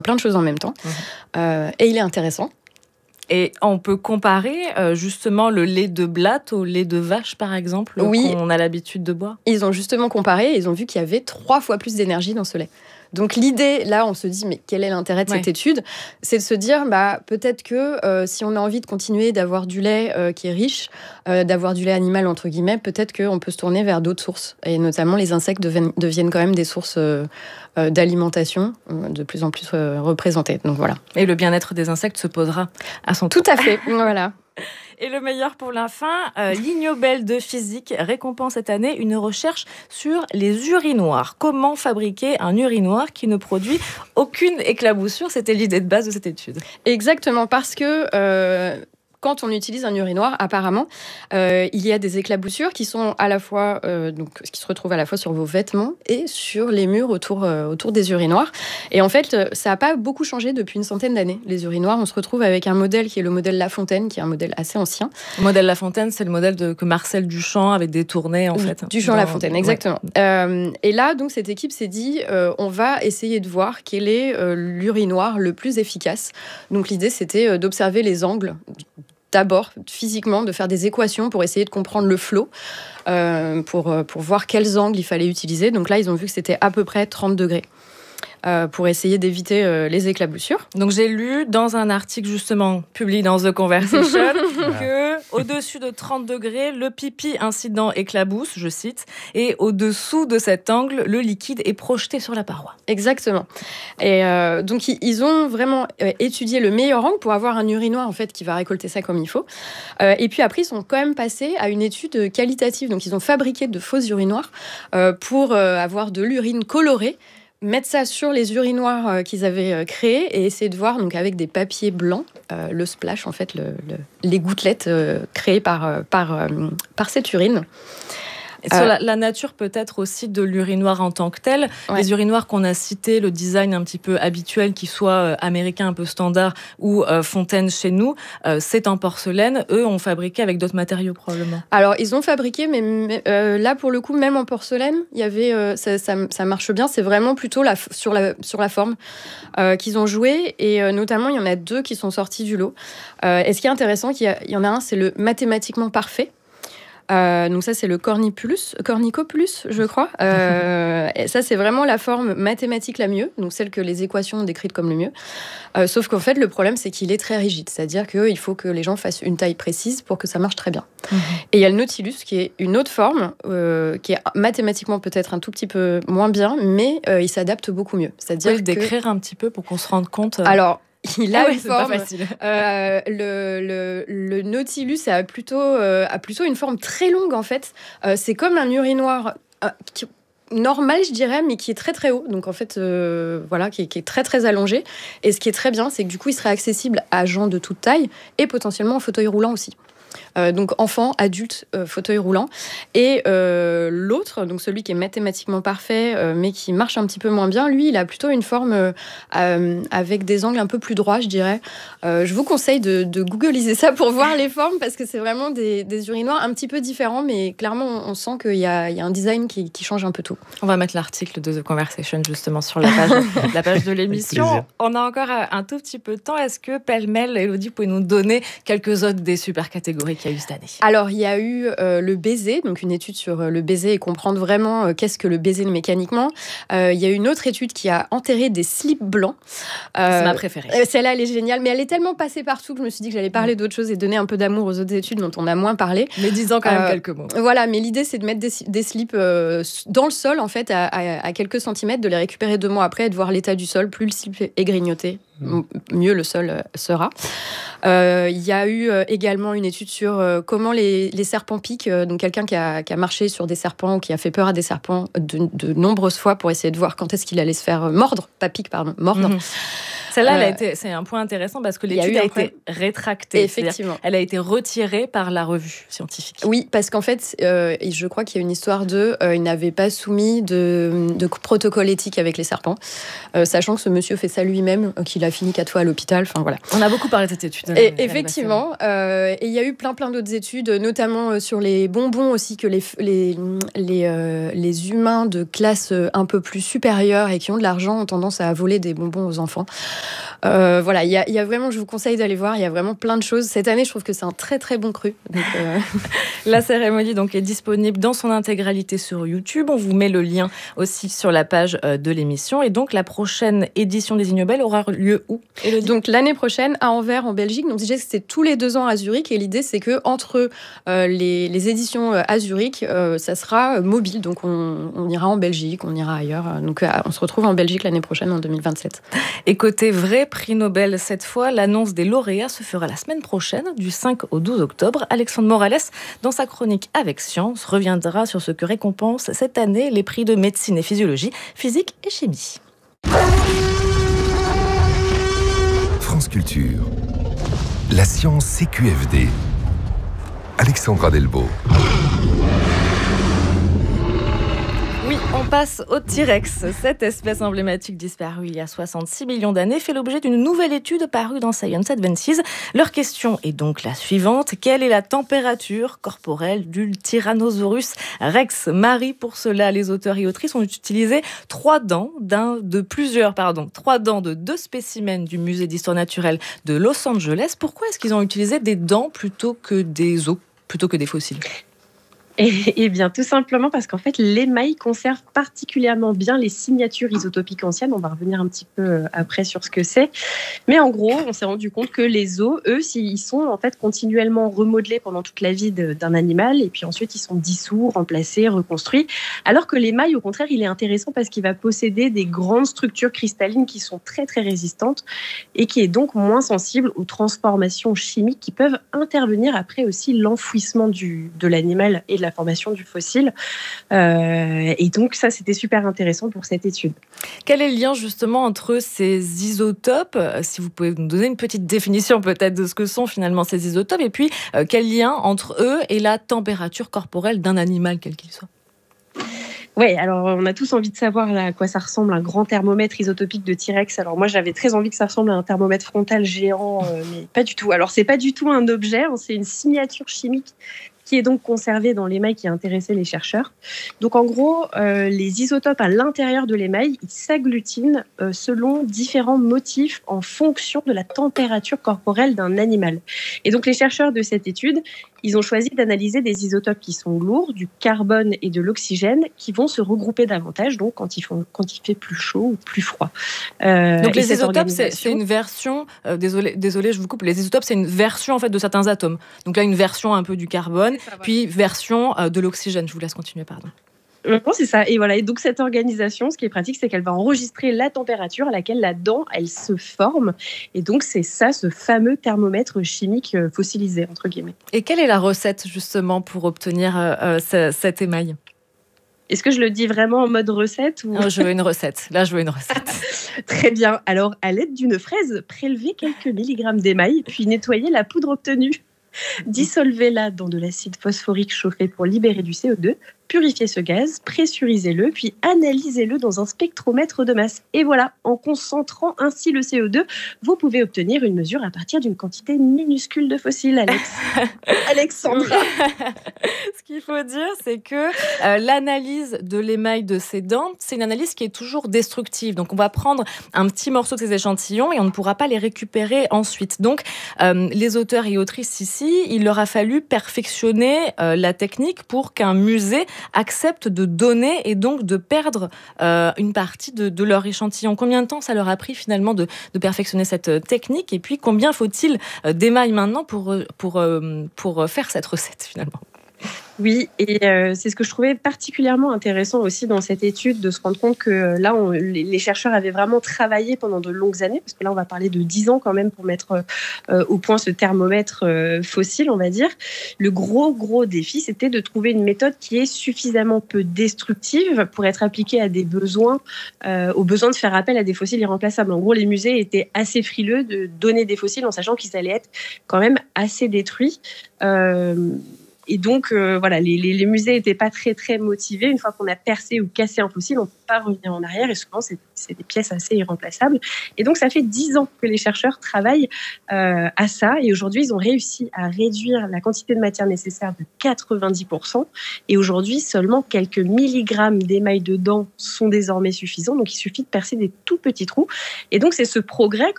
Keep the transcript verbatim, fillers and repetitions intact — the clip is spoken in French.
plein de choses en même temps. Mmh. Euh, et il est intéressant. Et on peut comparer euh, justement le lait de blatte au lait de vache, par exemple, oui, qu'on a l'habitude de boire. Ils ont justement comparé, ils ont vu qu'il y avait trois fois plus d'énergie dans ce lait. Donc l'idée, là, on se dit, mais quel est l'intérêt de cette ouais. étude ? C'est de se dire, bah, peut-être que euh, si on a envie de continuer d'avoir du lait euh, qui est riche, euh, d'avoir du lait animal, entre guillemets, peut-être qu'on peut se tourner vers d'autres sources. Et notamment, les insectes deviennent, deviennent quand même des sources euh, euh, d'alimentation euh, de plus en plus euh, représentées. Donc voilà. Et le bien-être des insectes se posera à son tour. Tout à fait, voilà. Et le meilleur pour la fin, euh, l'Ig Nobel de physique récompense cette année une recherche sur les urinoirs. Comment fabriquer un urinoir qui ne produit aucune éclaboussure ? C'était l'idée de base de cette étude. Exactement, parce que... Euh Quand on utilise un urinoir, apparemment, euh, il y a des éclaboussures qui sont à la fois, euh, donc, qui se retrouvent à la fois sur vos vêtements et sur les murs autour, euh, autour des urinoirs. Et en fait, ça n'a pas beaucoup changé depuis une centaine d'années. Les urinoirs, on se retrouve avec un modèle qui est le modèle Lafontaine, qui est un modèle assez ancien. Le modèle Lafontaine, c'est le modèle de, que Marcel Duchamp avait détourné, en fait. Duchamp Lafontaine, exactement. Ouais. Euh, et là, donc, cette équipe s'est dit, euh, on va essayer de voir quel est euh, l'urinoir le plus efficace. Donc, l'idée, c'était euh, d'observer les angles. D'abord, physiquement, de faire des équations pour essayer de comprendre le flot, euh, pour, pour voir quels angles il fallait utiliser. Donc là, ils ont vu que c'était à peu près trente degrés. Euh, pour essayer d'éviter euh, les éclaboussures. Donc j'ai lu dans un article justement publié dans The Conversation que au-dessus de trente degrés, le pipi incident éclabousse, je cite, et au-dessous de cet angle, le liquide est projeté sur la paroi. Exactement. Et euh, donc ils ont vraiment euh, étudié le meilleur angle pour avoir un urinoir en fait qui va récolter ça comme il faut. Euh, et puis après ils sont quand même passés à une étude qualitative. Donc ils ont fabriqué de faux urinoirs euh, pour euh, avoir de l'urine colorée. Mettre ça sur les urinoirs euh, qu'ils avaient euh, créés et essayer de voir donc avec des papiers blancs euh, le splash en fait le, le, les gouttelettes euh, créées par euh, par euh, par cette urine. Et sur euh, la, la nature peut-être aussi de l'urinoir en tant que tel. Ouais. Les urinoirs qu'on a cités, le design un petit peu habituel, qui soit euh, américain un peu standard ou euh, Fontaine chez nous, euh, c'est en porcelaine. Eux ont fabriqué avec d'autres matériaux probablement. Alors ils ont fabriqué, mais, mais euh, là pour le coup même en porcelaine, il y avait euh, ça, ça, ça marche bien. C'est vraiment plutôt la, sur la sur la forme euh, qu'ils ont joué et euh, notamment il y en a deux qui sont sortis du lot. Euh, et ce qui est intéressant, il y, a, il y en a un, c'est le mathématiquement parfait. Euh, donc ça, c'est le cornicopulus, cornicopulus, je crois. Euh, et ça, c'est vraiment la forme mathématique la mieux, donc celle que les équations ont décrite comme le mieux. Euh, sauf qu'en fait, le problème, c'est qu'il est très rigide. C'est-à-dire qu'il faut que les gens fassent une taille précise pour que ça marche très bien. Mmh. Et il y a le Nautilus, qui est une autre forme, euh, qui est mathématiquement peut-être un tout petit peu moins bien, mais euh, il s'adapte beaucoup mieux. C'est-à-dire que... le décrire un petit peu pour qu'on se rende compte... Euh... Alors... Il a ah ouais, une forme. Euh, le, le, le Nautilus a plutôt, euh, a plutôt une forme très longue en fait. Euh, c'est comme un urinoir euh, qui, normal, je dirais, mais qui est très très haut. Donc en fait, euh, voilà, qui est, qui est très très allongé. Et ce qui est très bien, c'est que du coup, il serait accessible à gens de toute taille et potentiellement en fauteuil roulant aussi. Euh, donc enfant, adulte, euh, fauteuil roulant. Et euh, l'autre, donc celui qui est mathématiquement parfait, euh, mais qui marche un petit peu moins bien, lui, il a plutôt une forme euh, euh, avec des angles un peu plus droits, je dirais. Euh, je vous conseille de, de googliser ça pour voir les formes, parce que c'est vraiment des, des urinoirs un petit peu différents, mais clairement, on, on sent qu'il y a, il y a un design qui, qui change un peu tout. On va mettre l'article de The Conversation justement sur la page, la page de l'émission. On a encore un tout petit peu de temps. Est-ce que pêle-mêle, Élodie, pouvez nous donner quelques autres des super catégories qu'il y a eu cette année? Alors, il y a eu euh, le baiser, donc une étude sur euh, le baiser et comprendre vraiment euh, qu'est-ce que le baiser mécaniquement. Euh, il y a eu une autre étude qui a enterré des slips blancs. Euh, C'est ma préférée. Euh, celle-là, elle est géniale, mais elle est tellement passée partout que je me suis dit que j'allais parler mmh. d'autres choses et donner un peu d'amour aux autres études dont on a moins parlé. Mais disons quand même euh, quelques mots. Voilà, mais l'idée, c'est de mettre des, des slips euh, dans le sol, en fait, à, à, à quelques centimètres, de les récupérer deux mois après et de voir l'état du sol. Plus le slip est grignoté, mmh. mieux le sol euh, sera. Il euh, y a eu euh, également une étude sur euh, comment les, les serpents piquent. Euh, donc quelqu'un qui a, qui a marché sur des serpents ou qui a fait peur à des serpents de, de nombreuses fois pour essayer de voir quand est-ce qu'il allait se faire mordre, pas pique, pardon, mordre. Mmh. Celle-là, euh, elle a été, c'est un point intéressant parce que l'étude a, a été rétractée. Effectivement. Elle a été retirée par la revue scientifique. Oui, parce qu'en fait, euh, je crois qu'il y a une histoire de... Euh, il n'avait pas soumis de, de protocole éthique avec les serpents, euh, sachant que ce monsieur fait ça lui-même, euh, qu'il a fini quatre fois à l'hôpital. Enfin, voilà. On a beaucoup parlé de cette étude. Et, effectivement. Euh, et il y a eu plein, plein d'autres études, notamment sur les bonbons aussi, que les, les, les, euh, les humains de classe un peu plus supérieure et qui ont de l'argent ont tendance à voler des bonbons aux enfants. Euh, voilà, il y, y a vraiment, je vous conseille d'aller voir, il y a vraiment plein de choses. Cette année, je trouve que c'est un très très bon cru. Donc, euh... La cérémonie donc, est disponible dans son intégralité sur YouTube. On vous met le lien aussi sur la page de l'émission. Et donc, la prochaine édition des Ignobel aura lieu où, Élodie ? Donc, l'année prochaine, à Anvers, en Belgique. Donc, déjà, c'était tous les deux ans à Zurich. Et l'idée, c'est qu'entre euh, les, les éditions à Zurich, euh, ça sera mobile. Donc, on, on ira en Belgique, on ira ailleurs. Donc, euh, on se retrouve en Belgique l'année prochaine, en deux mille vingt-sept. Et côté vrai prix Nobel, cette fois, l'annonce des lauréats se fera la semaine prochaine, du cinq au douze octobre. Alexandre Morales, dans sa chronique Avec Science, reviendra sur ce que récompense cette année les prix de médecine et physiologie, physique et chimie. France Culture. La science C Q F D. Alexandra Delbo. Oui, on passe au T-Rex. Cette espèce emblématique disparue il y a soixante-six millions d'années fait l'objet d'une nouvelle étude parue dans Science Advances. Leur question est donc la suivante. Quelle est la température corporelle du Tyrannosaurus Rex ? Marie, pour cela, les auteurs et autrices ont utilisé trois dents d'un, de plusieurs, pardon, trois dents de deux spécimens du musée d'histoire naturelle de Los Angeles. Pourquoi est-ce qu'ils ont utilisé des dents plutôt que des os, plutôt que des fossiles ? Eh bien, tout simplement parce qu'en fait, l'émail conserve particulièrement bien les signatures isotopiques anciennes. On va revenir un petit peu après sur ce que c'est. Mais en gros, on s'est rendu compte que les os, eux, ils sont en fait continuellement remodelés pendant toute la vie de, d'un animal. Et puis ensuite, ils sont dissous, remplacés, reconstruits. Alors que l'émail, au contraire, il est intéressant parce qu'il va posséder des grandes structures cristallines qui sont très, très résistantes et qui est donc moins sensible aux transformations chimiques qui peuvent intervenir après aussi l'enfouissement du, de l'animal et de la formation du fossile. Euh, et donc, ça, c'était super intéressant pour cette étude. Quel est le lien, justement, entre ces isotopes ? Si vous pouvez nous donner une petite définition, peut-être, de ce que sont, finalement, ces isotopes. Et puis, euh, quel lien entre eux et la température corporelle d'un animal, quel qu'il soit ? Oui, alors on a tous envie de savoir là, à quoi ça ressemble un grand thermomètre isotopique de T-Rex. Alors moi, j'avais très envie que ça ressemble à un thermomètre frontal géant, euh, mais pas du tout. Alors, c'est pas du tout un objet, hein, c'est une signature chimique qui est donc conservé dans l'émail qui a intéressé les chercheurs. Donc en gros, euh, les isotopes à l'intérieur de l'émail, ils s'agglutinent euh, selon différents motifs en fonction de la température corporelle d'un animal. Et donc les chercheurs de cette étude, ils ont choisi d'analyser des isotopes qui sont lourds, du carbone et de l'oxygène, qui vont se regrouper davantage donc quand il, font, quand il fait plus chaud ou plus froid. Euh, donc les isotopes, organisation... c'est, c'est une version, euh, désolé, désolé, je vous coupe, les isotopes, c'est une version en fait de certains atomes. Donc là, une version un peu du carbone, ça, voilà. Puis version euh, de l'oxygène. Je vous laisse continuer, pardon. Non, c'est ça. Et voilà. Et donc, cette organisation, ce qui est pratique, c'est qu'elle va enregistrer la température à laquelle la dent, elle se forme. Et donc, c'est ça, ce fameux thermomètre chimique fossilisé, entre guillemets. Et quelle est la recette, justement, pour obtenir euh, ce, cet émail ? Est-ce que je le dis vraiment en mode recette ou... Non, je veux une recette. Là, je veux une recette. Très bien. Alors, à l'aide d'une fraise, prélevez quelques milligrammes d'émail, puis nettoyez la poudre obtenue. Dissolvez-la dans de l'acide phosphorique chauffé pour libérer du C O deux. Purifiez ce gaz, pressurisez-le, puis analysez-le dans un spectromètre de masse. Et voilà, en concentrant ainsi le C O deux, vous pouvez obtenir une mesure à partir d'une quantité minuscule de fossiles, Alex. Alexandra. Ce qu'il faut dire, c'est que euh, l'analyse de l'émail de ces dents, c'est une analyse qui est toujours destructive. Donc, on va prendre un petit morceau de ces échantillons et on ne pourra pas les récupérer ensuite. Donc, euh, les auteurs et autrices ici, il leur a fallu perfectionner euh, la technique pour qu'un musée acceptent de donner et donc de perdre euh, une partie de, de leur échantillon. Combien de temps ça leur a pris finalement de, de perfectionner cette technique ? Et puis combien faut-il d'émail maintenant pour, pour, pour faire cette recette finalement ? Oui, et euh, c'est ce que je trouvais particulièrement intéressant aussi dans cette étude, de se rendre compte que euh, là, on, les, les chercheurs avaient vraiment travaillé pendant de longues années, parce que là, on va parler de dix ans quand même pour mettre euh, au point ce thermomètre euh, fossile, on va dire. Le gros, gros défi, c'était de trouver une méthode qui est suffisamment peu destructive pour être appliquée à des besoins, euh, aux besoins de faire appel à des fossiles irremplaçables. En gros, les musées étaient assez frileux de donner des fossiles en sachant qu'ils allaient être quand même assez détruits. Euh, Et donc, euh, voilà, les, les, les musées n'étaient pas très, très motivés. Une fois qu'on a percé ou cassé un fossile, on ne peut pas revenir en arrière. Et souvent, c'est, c'est des pièces assez irremplaçables. Et donc, ça fait dix ans que les chercheurs travaillent euh, à ça. Et aujourd'hui, ils ont réussi à réduire la quantité de matière nécessaire de quatre-vingt-dix pour cent. Et aujourd'hui, seulement quelques milligrammes d'émail de dents sont désormais suffisants. Donc, il suffit de percer des tout petits trous. Et donc, c'est ce progrès